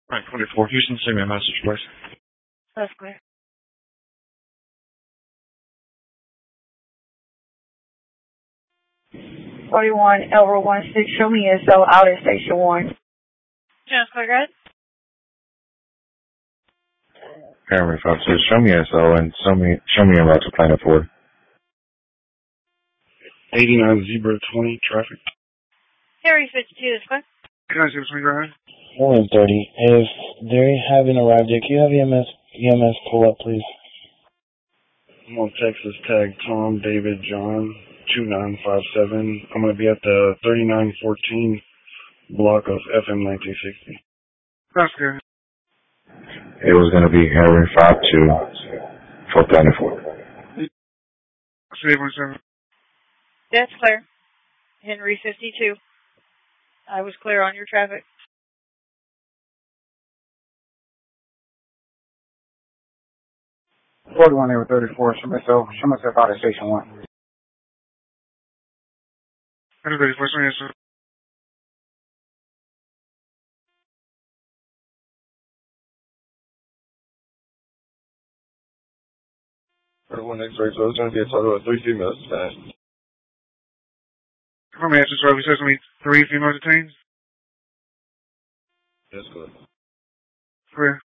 Right, 24. Houston, send me a message, please. That's clear. 41 Elroy 16, show me SO out at Station 1. Just clear, good? Camry 52, show me SO and show me a route to Planet 4. 89 Zebra 20, traffic. Harry 52 is clear. Can I see what's going on? 130. If they haven't arrived yet, can you have EMS pull up, please? I'm on Texas tag Tom, David, John, 2957. I'm going to be at the 3914 block of FM 1960. That's good. It was going to be Henry 52 for Planet 4. 317. That's clear. Henry 52. I was clear on your traffic. 41 over 34, show myself out at Station 1. Everybody, what's my answer? One X-ray, so it's going to be a total of 3 females tonight. Come on, answer, so we said only 3 female detained? That's good. Clear.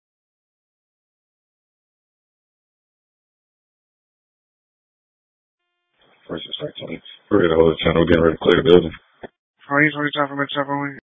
First and second, we're going to hold the channel, getting ready to clear the building. How are you? 20 time for mid-top only?